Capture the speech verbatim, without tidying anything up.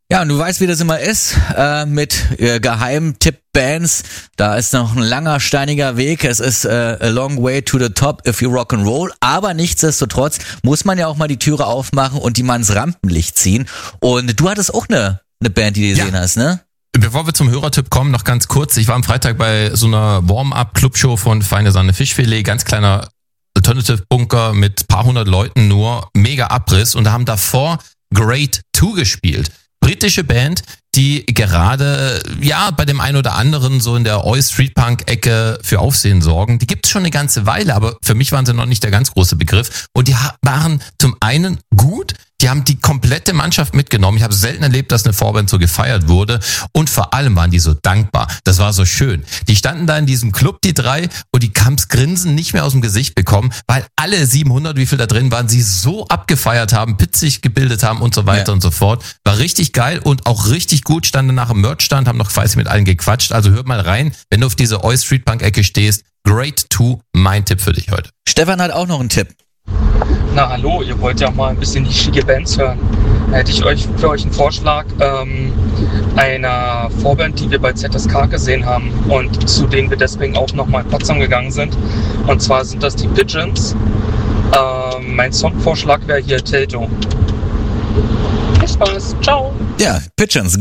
Ja, und du weißt, wie das immer ist, äh, mit äh, Geheimtipp-Bands. Da ist noch ein langer, steiniger Weg. Es ist äh, a long way to the top if you rock and roll. Aber nichtsdestotrotz muss man ja auch mal die Türe aufmachen und die mal ins Rampenlicht ziehen. Und du hattest auch eine, eine Band, die du gesehen Ja. hast, ne? Bevor wir zum Hörertipp kommen, noch ganz kurz. Ich war am Freitag bei so einer Warm-Up-Clubshow von Feine Sahne Fischfilet, ganz kleiner Alternative-Bunker mit paar hundert Leuten nur, mega Abriss, und da haben davor Grade zwei gespielt. Britische Band, die gerade, ja, bei dem einen oder anderen so in der Oi Street Punk-Ecke für Aufsehen sorgen. Die gibt's schon eine ganze Weile, aber für mich waren sie noch nicht der ganz große Begriff. Und die waren zum einen gut, die haben die komplette Mannschaft mitgenommen. Ich habe selten erlebt, dass eine Vorband so gefeiert wurde. Und vor allem waren die so dankbar. Das war so schön. Die standen da in diesem Club, die drei, und die haben's Grinsen nicht mehr aus dem Gesicht bekommen, weil alle siebenhundert, wie viel da drin waren, sie so abgefeiert haben, pitzig gebildet haben und so weiter Ja. und so fort. War richtig geil und auch richtig gut. Standen nach dem Merchstand, haben noch quasi mit allen gequatscht. Also hört mal rein, wenn du auf diese Oi Street Punk Ecke stehst. Grade zwei, mein Tipp für dich heute. Stefan hat auch noch einen Tipp. Na hallo, ihr wollt ja mal ein bisschen nischige Bands hören. Da hätte ich euch für euch einen Vorschlag ähm, einer Vorband, die wir bei Z S K gesehen haben und zu denen wir deswegen auch nochmal in Potsdam gegangen sind. Und zwar sind das die Pigeons. Ähm, mein Songvorschlag wäre hier Tato. Viel Spaß, ciao! Ja, Pigeons.